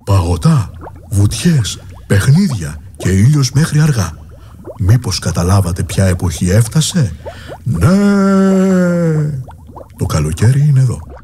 Παγωτά, βουτιές, παιχνίδια και ήλιος μέχρι αργά. Μήπως καταλάβατε ποια εποχή έφτασε? Ναι! Το καλοκαίρι είναι εδώ.